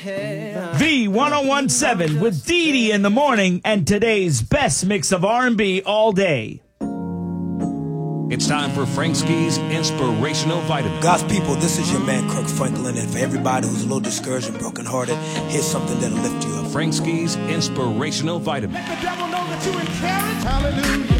The 1017 with Dee Dee in the morning and today's best mix of R&B all day. It's time for Frank Ski's Inspirational Vitamin. God's people, this is your man Kirk Franklin, and for everybody who's a little discouraged and brokenhearted, here's something that'll lift you up. Frank Ski's Inspirational Vitamin. Let the devil know that you in carriage.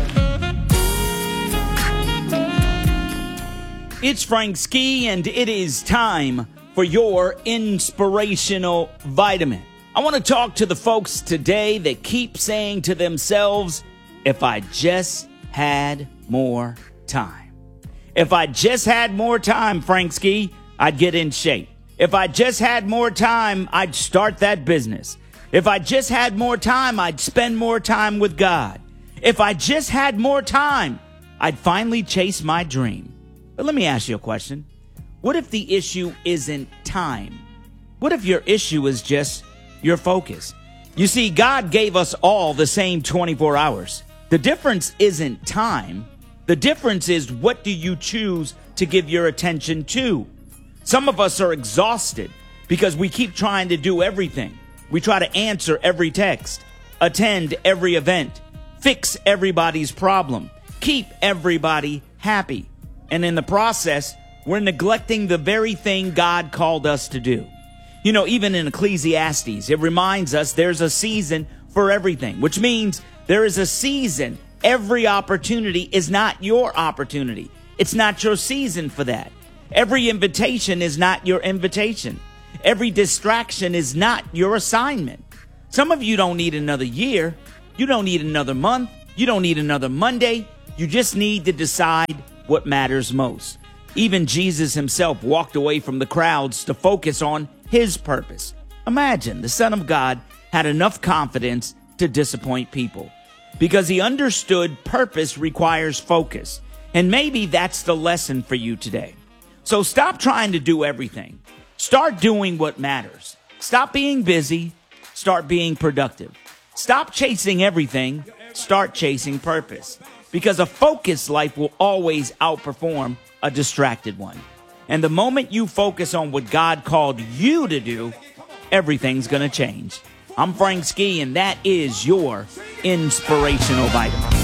Hallelujah. It's Frank Ski, and it is time for your Inspirational Vitamin. I want to talk to the folks today that keep saying to themselves, if I just had more time. If I just had more time, Frank Ski, I'd get in shape. If I just had more time, I'd start that business. If I just had more time, I'd spend more time with God. If I just had more time, I'd finally chase my dream. But let me ask you a question. What if the issue isn't time? What if your issue is just your focus? You see, God gave us all the same 24 hours. The difference isn't time. The difference is, what do you choose to give your attention to? Some of us are exhausted because we keep trying to do everything. We try to answer every text, attend every event, fix everybody's problem, keep everybody happy. And in the process, we're neglecting the very thing God called us to do. You know, even in Ecclesiastes, it reminds us there's a season for everything, which means there is a season. Every opportunity is not your opportunity. It's not your season for that. Every invitation is not your invitation. Every distraction is not your assignment. Some of you don't need another year. You don't need another month. You don't need another Monday. You just need to decide what matters most. Even Jesus himself walked away from the crowds to focus on his purpose. Imagine the Son of God had enough confidence to disappoint people because he understood purpose requires focus. And maybe that's the lesson for you today. So stop trying to do everything. Start doing what matters. Stop being busy. Start being productive. Stop chasing everything. Start chasing purpose. Because a focused life will always outperform a distracted one. And the moment you focus on what God called you to do, everything's going to change. I'm Frank Ski, and that is your Inspirational Vitamin.